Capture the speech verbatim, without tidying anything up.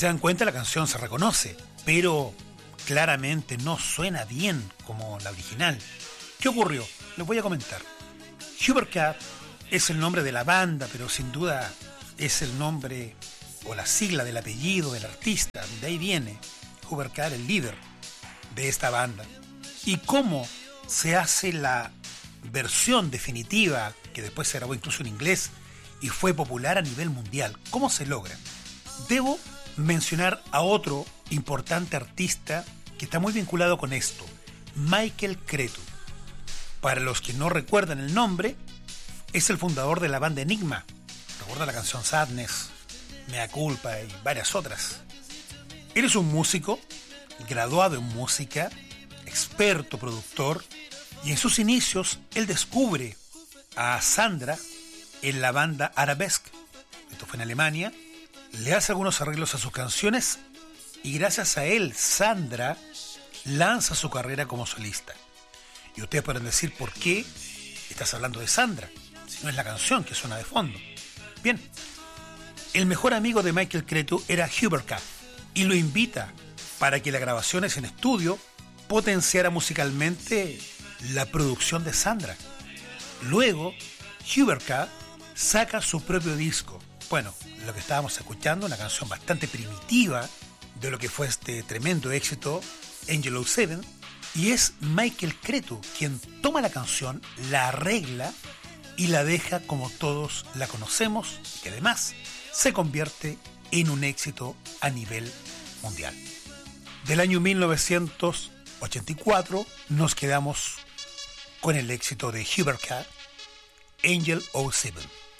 se dan cuenta, la canción se reconoce, pero claramente no suena bien como la original. ¿Qué ocurrió? Les voy a comentar. Hubert Cat es el nombre de la banda, pero sin duda es el nombre o la sigla del apellido del artista. De ahí viene Hubert Cat, el líder de esta banda. Y cómo se hace la versión definitiva, que después se grabó incluso en inglés y fue popular a nivel mundial. ¿Cómo se logra? Debo mencionar a otro importante artista que está muy vinculado con esto, Michael Cretu. Para los que no recuerdan el nombre, es el fundador de la banda Enigma. Recuerda la canción Sadness, Mea Culpa y varias otras. Él es un músico, graduado en música, experto productor, y en sus inicios él descubre a Sandra en la banda Arabesque. Esto fue en Alemania. Le hace algunos arreglos a sus canciones y gracias a él Sandra lanza su carrera como solista. Y ustedes pueden decir, ¿por qué estás hablando de Sandra? Si no es la canción que suena de fondo. Bien, el mejor amigo de Michael Cretu era Hubert Cat y lo invita para que las grabaciones en estudio potenciara musicalmente la producción de Sandra. Luego, Hubert Cat saca su propio disco. Bueno, lo que estábamos escuchando, una canción bastante primitiva de lo que fue este tremendo éxito, Angel oh Seven, y es Michael Cretu quien toma la canción, la arregla y la deja como todos la conocemos, y que además se convierte en un éxito a nivel mundial. Del año mil novecientos ochenta y cuatro nos quedamos con el éxito de Hubert Cat, Angel oh Seven.